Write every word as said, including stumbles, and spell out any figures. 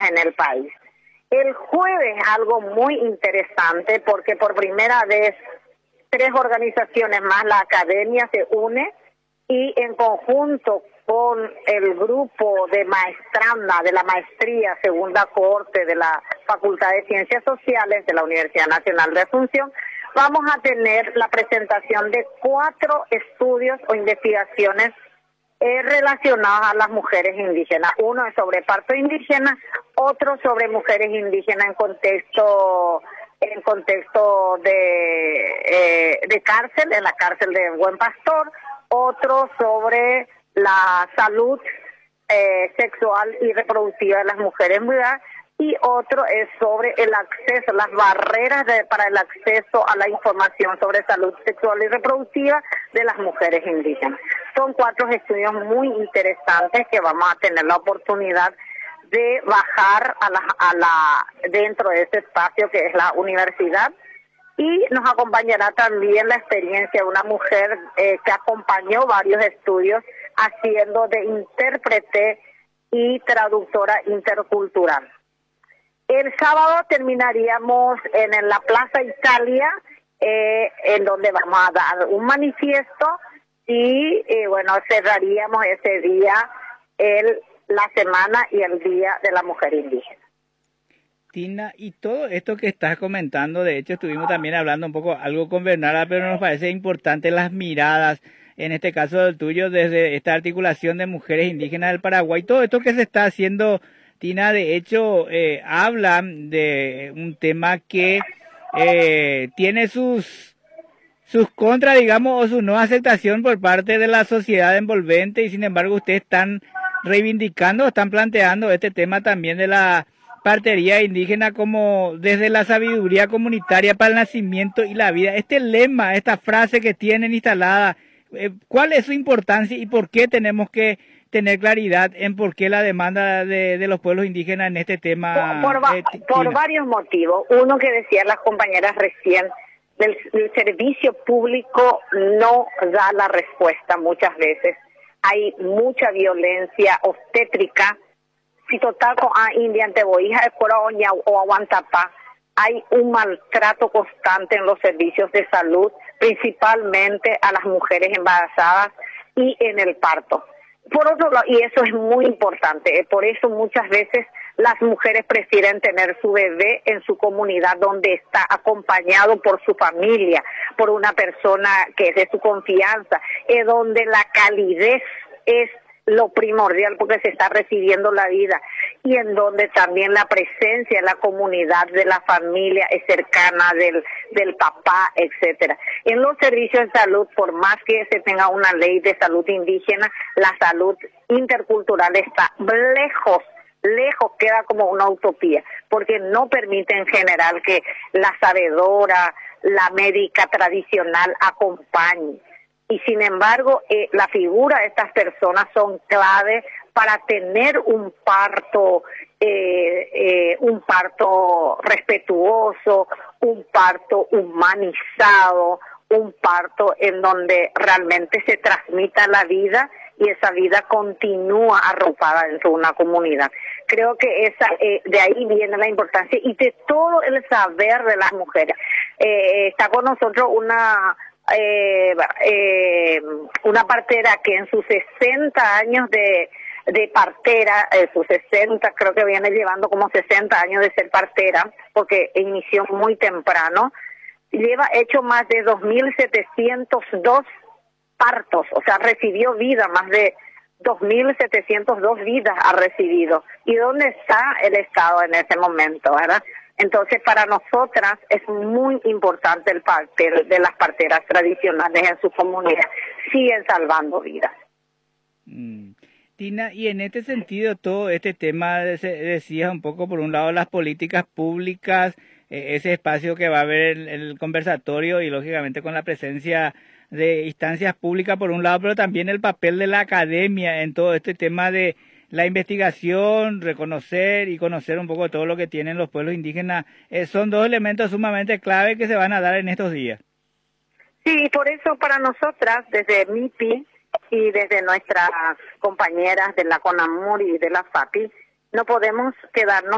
en el país. El jueves algo muy interesante porque por primera vez tres organizaciones más, la academia se une y en conjunto con el grupo de maestranda de la maestría segunda cohorte de la Facultad de Ciencias Sociales de la Universidad Nacional de Asunción, vamos a tener la presentación de cuatro estudios o investigaciones eh, relacionadas a las mujeres indígenas. Uno es sobre parto indígena, otro sobre mujeres indígenas en contexto en contexto de, eh, de cárcel, en la cárcel de Buen Pastor, otro sobre la salud eh, sexual y reproductiva de las mujeres, ¿verdad? Y otro es sobre el acceso, las barreras de, para el acceso a la información sobre salud sexual y reproductiva de las mujeres indígenas. Son cuatro estudios muy interesantes que vamos a tener la oportunidad de bajar a la, a la dentro de ese espacio que es la universidad, y nos acompañará también la experiencia de una mujer eh, que acompañó varios estudios haciendo de intérprete y traductora intercultural. El sábado terminaríamos en, en la Plaza Italia, eh, en donde vamos a dar un manifiesto y eh, bueno, cerraríamos ese día el la semana y el Día de la Mujer Indígena. Tina, y todo esto que estás comentando, de hecho estuvimos también hablando un poco algo con Bernarda, pero nos parece importante las miradas, en este caso del tuyo, desde esta articulación de mujeres indígenas del Paraguay. Todo esto que se está haciendo, Tina, de hecho, eh, habla de un tema que eh, tiene sus... sus contras, digamos, o su no aceptación por parte de la sociedad envolvente, y sin embargo ustedes están reivindicando, están planteando este tema también de la partería indígena como desde la sabiduría comunitaria para el nacimiento y la vida. Este lema, esta frase que tienen instalada, eh, ¿cuál es su importancia y por qué tenemos que tener claridad en por qué la demanda de, de los pueblos indígenas en este tema? Por, por, eh, por varios motivos. Uno que decían las compañeras recién, el, el servicio público no da la respuesta muchas veces. Hay mucha violencia obstétrica. Si total con a India, Anteboija, Escoroña o Aguantapá, hay un maltrato constante en los servicios de salud, principalmente a las mujeres embarazadas y en el parto. Por otro lado, y eso es muy importante, por eso muchas veces las mujeres prefieren tener su bebé en su comunidad donde está acompañado por su familia, por una persona que es de su confianza, es donde la calidez es lo primordial porque se está recibiendo la vida, y en donde también la presencia de la comunidad, de la familia es cercana, del, del papá, etcétera. En los servicios de salud, por más que se tenga una ley de salud indígena, la salud intercultural está lejos, lejos, queda como una utopía, porque no permite en general que la sabedora, la médica tradicional acompañe. Y sin embargo, eh, la figura de estas personas son clave para tener un parto, eh, eh, un parto respetuoso, un parto humanizado, un parto en donde realmente se transmita la vida y esa vida continúa arropada dentro de una comunidad. Creo que esa eh, de ahí viene la importancia y de todo el saber de las mujeres. Eh, está con nosotros una... Eh, eh, una partera que en sus sesenta años de, de partera, eh, sus sesenta, creo que viene llevando como sesenta años de ser partera, porque inició muy temprano, lleva hecho más de dos mil setecientos dos partos, o sea, recibió vida, más de dos mil setecientos dos vidas ha recibido. ¿Y dónde está el Estado en ese momento, verdad? Entonces, para nosotras es muy importante el papel de las parteras tradicionales en su comunidad. Siguen salvando vidas. Mm. Tina, y en este sentido, todo este tema, decías un poco, por un lado, las políticas públicas, eh, ese espacio que va a haber el, el conversatorio y, lógicamente, con la presencia de instancias públicas, por un lado, pero también el papel de la academia en todo este tema de la investigación, reconocer y conocer un poco todo lo que tienen los pueblos indígenas, eh, son dos elementos sumamente clave que se van a dar en estos días. Sí, por eso para nosotras, desde M I P I y desde nuestras compañeras de la CONAMUR y de la FAPI, no podemos quedarnos